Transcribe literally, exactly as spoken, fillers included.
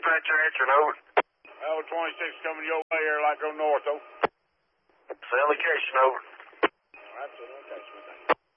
dispatcher answering, over. Alpha twenty-six coming your way here, like go north, over. It's the location, over. That's the location, okay.